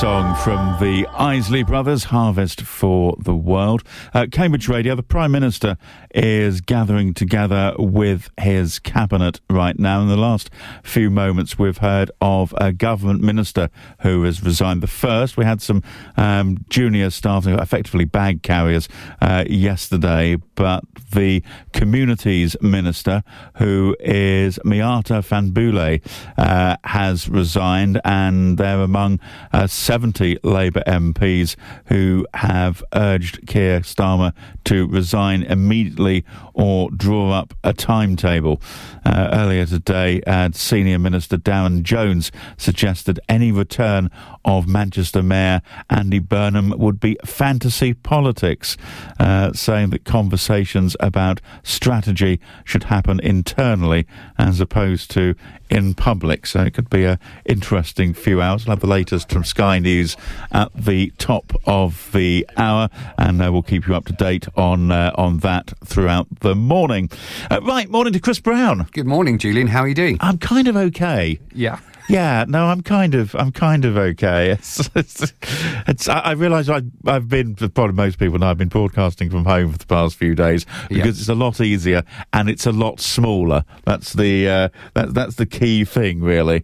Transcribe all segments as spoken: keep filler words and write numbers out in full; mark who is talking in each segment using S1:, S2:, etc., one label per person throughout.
S1: Song from the Isley Brothers, Harvest for the World. Uh, Cambridge Radio, the Prime Minister is gathering together with his cabinet right now. In the last few moments, we've heard of a government minister who has resigned. The first, we had some um, junior staff, effectively bag carriers, uh, yesterday, but the Communities Minister, who is Miata Fanbule, uh, has resigned, and they're among uh, seventy Labour M Ps who have urged Keir Starmer to resign immediately or draw up a timetable. Uh, earlier today, uh, Senior Minister Darren Jones suggested any return of Manchester Mayor Andy Burnham would be fantasy politics, uh, saying that conversations about strategy should happen internally as opposed to in public. So it could be an interesting few hours. We'll have the latest from Sky News at the top of the hour, and uh, we'll keep you up to date on uh, on that throughout the morning. Uh, right, morning to Chris Brown.
S2: Good morning, Julian. How are you doing?
S1: I'm kind of okay.
S2: Yeah.
S1: Yeah, no, I'm kind of, I'm kind of okay. It's, it's, it's I, I realise I, I've been, probably most people know, I've been broadcasting from home for the past few days because yeah. it's a lot easier and it's a lot smaller. That's the uh, that, that's the key thing, really.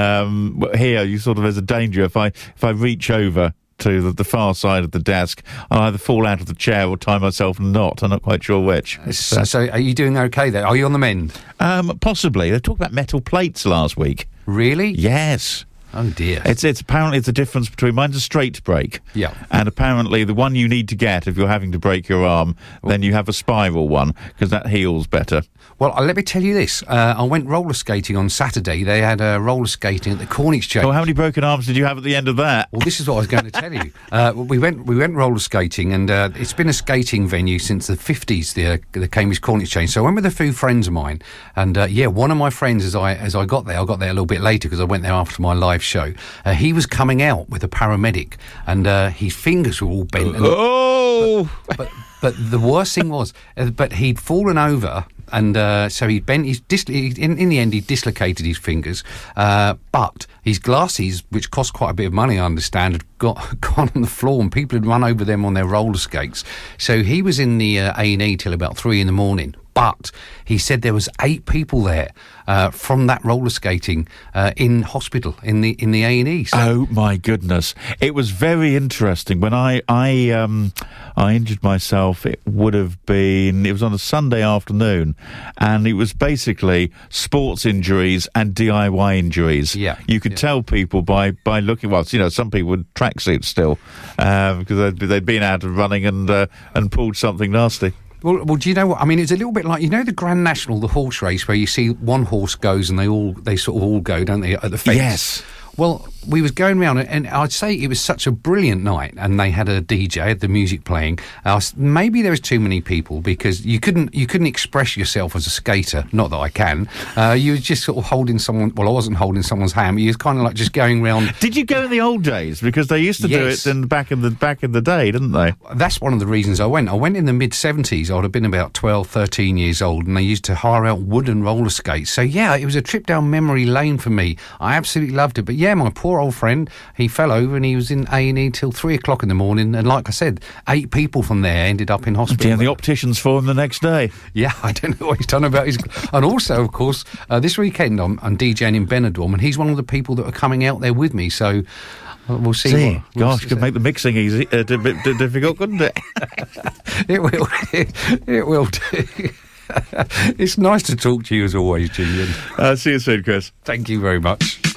S1: Um, here, you sort of, there's a danger if I if I reach over to the, the far side of the desk, I'll either fall out of the chair or tie myself in a knot. I'm not quite sure which.
S2: So, so are you doing okay there? Are you on the mend?
S1: Um, possibly. They talked about metal plates last week.
S2: Really?
S1: Yes.
S2: Oh dear.
S1: It's it's apparently it's a difference between, mine's a straight break.
S2: Yeah.
S1: And apparently the one you need to get if you're having to break your arm, well, then you have a spiral one, because that heals better.
S2: Well, uh, let me tell you this. Uh, I went roller skating on Saturday. They had uh, roller skating at the Corn Exchange.
S1: Oh, how many broken arms did you have at the end of that?
S2: Well, this is what I was going to tell you. Uh, we went we went roller skating, and uh, it's been a skating venue since the fifties, the, uh, the Cambridge Corn Exchange. So I went with a few friends of mine, and uh, yeah, one of my friends, as I as I got there, I got there a little bit later because I went there after my live show. Uh, he was coming out with a paramedic, and uh, his fingers were all bent. And,
S1: oh!
S2: But, but, but the worst thing was, uh, but he'd fallen over, and uh, so he bent. He's dis- he, in, in the end, he dislocated his fingers. Uh, but his glasses, which cost quite a bit of money, I understand, had got gone on the floor, and people had run over them on their roller skates. So he was in the uh, A and E till about three in the morning. But he said there was eight people there uh, from that roller skating uh, in hospital in the in the A and E. So
S1: oh my goodness! It was very interesting when I I um I injured myself. It would have been it was on a Sunday afternoon, and it was basically sports injuries and D I Y injuries.
S2: Yeah,
S1: you could
S2: yeah.
S1: tell people by by looking. Well, you know, some people with tracksuits still um, because they'd, they'd been out and running and uh, and pulled something nasty.
S2: Well, well, do you know what I mean? It's a little bit like, you know, the Grand National, the horse race, where you see one horse goes and they all they sort of all go, don't they, at the fence?
S1: Yes.
S2: Well, we was going round, and I'd say it was such a brilliant night, and they had a D J, had the music playing. Uh, maybe there was too many people because you couldn't you couldn't express yourself as a skater. Not that I can. Uh, you were just sort of holding someone. Well, I wasn't holding someone's hand. You was kind of like just going round.
S1: Did you go in the old days? Because they used to
S2: yes.
S1: do it in back in the back in the day, didn't they?
S2: That's one of the reasons I went. I went in the mid seventies. I would have been about twelve, thirteen years old, and they used to hire out wooden roller skates. So yeah, it was a trip down memory lane for me. I absolutely loved it. But yeah, my poor old friend, he fell over and he was in A and E till three o'clock in the morning, and like I said, eight people from there ended up in hospital.
S1: Yeah, the opticians for him the next day.
S2: Yeah, I don't know what he's done about his... And also, of course, uh, this weekend I'm, I'm DJing in Benidorm, and he's one of the people that are coming out there with me, so uh, we'll see.
S1: see
S2: what, we'll
S1: gosh,
S2: see.
S1: Could make the mixing easy, uh, d- d- difficult, couldn't it?
S2: It will. It, it will do. It's nice to talk to you as always, Julian.
S1: Uh, see you soon, Chris.
S2: Thank you very much.